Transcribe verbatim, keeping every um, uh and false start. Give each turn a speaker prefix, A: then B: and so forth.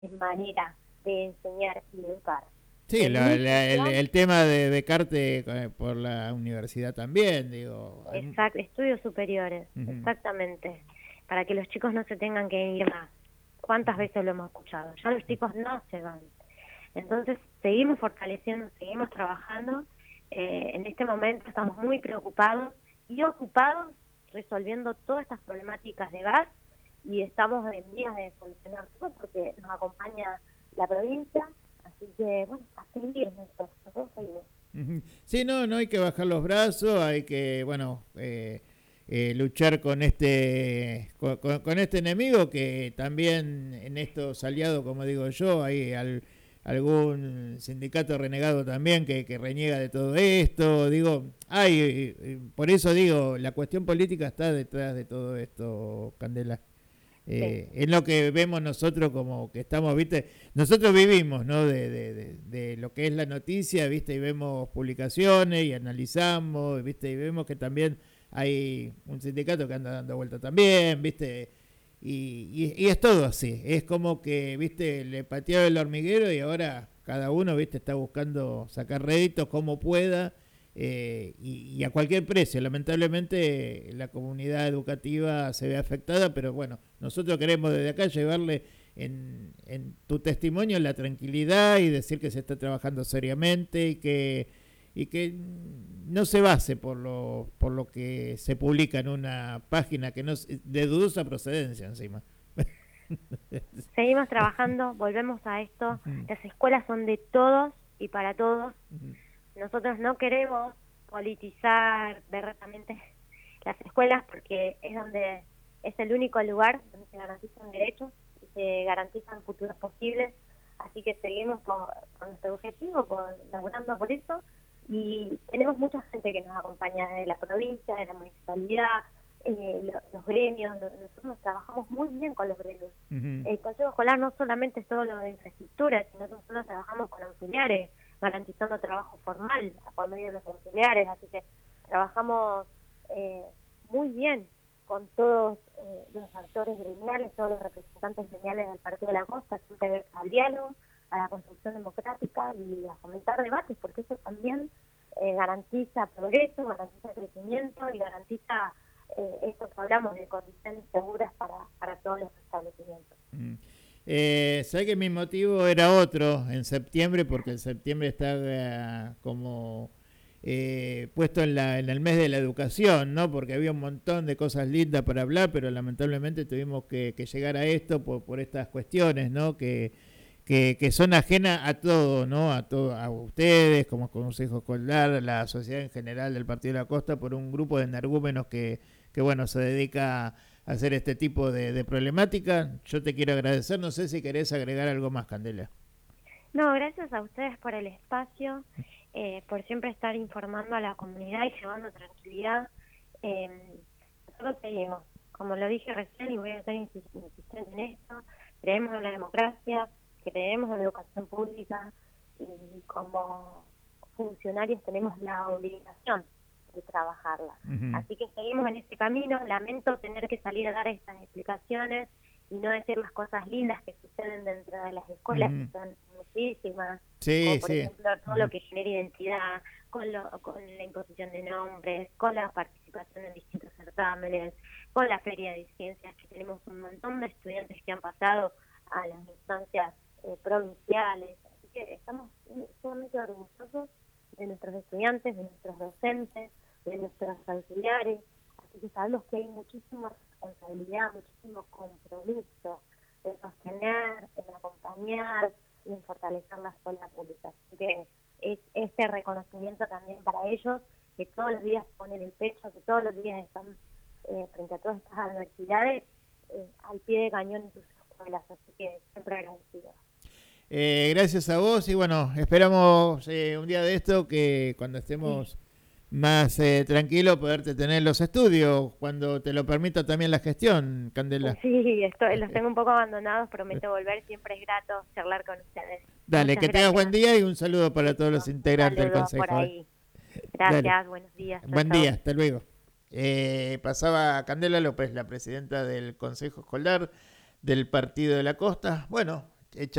A: manera de enseñar y educar.
B: Sí,
A: En
B: la-
A: mi
B: la- el,
A: gestión,
B: el tema de becarte eh, por la universidad también, digo. hay-
A: exact, estudios superiores,
B: Ujú,
A: exactamente, para que los chicos no se tengan que ir más. ¿Cuántas veces lo hemos escuchado? Ya los chicos no se van. Entonces, seguimos fortaleciendo, seguimos trabajando. Eh, en este momento estamos muy preocupados y ocupados resolviendo todas estas problemáticas de gas y estamos en vías de solucionar todo porque nos acompaña la provincia. Así que, bueno, a seguir en esto, nosotros seguimos.
B: ujú. Sí, no, no hay que bajar los brazos, hay que, bueno, eh, eh, luchar con este, con, con- con este enemigo que también en estos aliados, como digo yo, hay al- algún sindicato renegado también que, que reniega de todo esto, digo, hay, eh, eh, por eso digo, la cuestión política está detrás de todo esto, Candela.
A: Sí,
B: Eh, es lo que vemos nosotros como que estamos, viste, nosotros vivimos, ¿no? De, de, de, de lo que es la noticia, viste, y vemos publicaciones y analizamos, viste, y vemos que también hay un sindicato que anda dando vuelta también, viste, y, y, y es todo así, es como que, viste, le pateaba el hormiguero y ahora cada uno, viste, está buscando sacar réditos como pueda eh, y, y a cualquier precio. Lamentablemente la comunidad educativa se ve afectada, pero bueno, nosotros queremos desde acá llevarle en, en tu testimonio la tranquilidad y decir que se está trabajando seriamente y que y que no se base por lo por lo que se publica en una página que no es de dudosa procedencia encima.
A: seguimos trabajando, volvemos a esto. Las escuelas son de todos y para todos. Nosotros no queremos politizar directamente las escuelas porque es donde es el único lugar donde se garantizan derechos y se garantizan futuros posibles. Así que seguimos con, con nuestro objetivo, con, laburando por eso. Y tenemos mucha gente que nos acompaña de la provincia, de la municipalidad, eh, lo- los gremios. lo- Nosotros trabajamos muy bien con los gremios.
B: Ujú.
A: El Consejo Escolar no solamente es todo lo de infraestructura, sino que nosotros trabajamos con auxiliares, garantizando trabajo formal por medio de los auxiliares, así que trabajamos eh, muy bien con todos eh, los actores gremiales, todos los representantes gremiales del Partido de la Costa, siempre al diálogo, a la construcción democrática y a fomentar debates, porque eso también eh, garantiza progreso, garantiza crecimiento y garantiza eh, esto que hablamos de condiciones seguras para, para todos los establecimientos.
B: Mm. Eh, sé que mi motivo era otro en septiembre, porque en septiembre está eh, como eh, puesto en, la, en el mes de la educación, ¿no? Porque había un montón de cosas lindas para hablar, pero lamentablemente tuvimos que, que llegar a esto por, por estas cuestiones, ¿no? Que, que, que son ajenas a todo, ¿no? A todo, a ustedes, como Consejo Escolar, a la sociedad en general del Partido de la Costa, por un grupo de energúmenos que, que bueno, se dedica a hacer este tipo de, de problemática. Yo te quiero agradecer, no sé si querés agregar algo más, Candela.
A: No, gracias a ustedes por el espacio, eh, por siempre estar informando a la comunidad y llevando tranquilidad. Eh, nosotros seguimos, como lo dije recién y voy a estar insis- insistente en esto, creemos en la democracia, creemos en la educación pública y como funcionarios tenemos la obligación de trabajarla.
B: Ujú,
A: Así que seguimos en este camino. Lamento tener que salir a dar estas explicaciones y no decir las cosas lindas que suceden dentro de las escuelas, que
B: ujú.
A: son muchísimas, como
B: Sí,
A: por
B: sí.
A: ejemplo todo lo
B: Ujú,
A: que genera identidad, con, lo, con la imposición de nombres, con la participación en distintos certámenes, con la feria de ciencias, que tenemos un montón de estudiantes que han pasado a las instancias eh, provinciales. Así que estamos sumamente orgullosos de nuestros estudiantes, de nuestros docentes, de nuestros auxiliares. Así que sabemos que hay muchísima responsabilidad, muchísimo compromiso en sostener, en acompañar y en fortalecer la escuela pública. Así que es este reconocimiento también para ellos, que todos los días ponen el pecho, que todos los días están eh, frente a todas estas adversidades eh, al pie de cañón en sus escuelas. Así que siempre agradecidos.
B: Eh, gracias a vos y bueno, esperamos eh, un día de esto que cuando
A: Sí.
B: estemos más eh, tranquilos poderte tener en los estudios, cuando te lo permita también la gestión, Candela.
A: Sí, estoy, los tengo un poco abandonados, prometo volver, siempre es grato charlar con ustedes.
B: Dale,
A: Muchas
B: que tengas buen
A: gracias.
B: día y un saludo para todos los
A: Listo, un
B: integrantes del
A: saludo por
B: Consejo. eh.
A: ahí.
B: Dale,
A: Gracias, buenos días, chao,
B: buen
A: chao.
B: día, hasta luego. Eh, pasaba Candela López, la presidenta del Consejo Escolar del Partido de la Costa. Bueno, Hecho